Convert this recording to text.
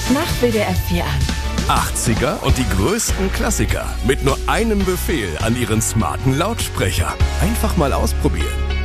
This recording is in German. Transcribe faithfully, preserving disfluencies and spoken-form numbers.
Mach W D R vier an. achtziger und die größten Klassiker mit nur einem Befehl an Ihren smarten Lautsprecher. Einfach mal ausprobieren.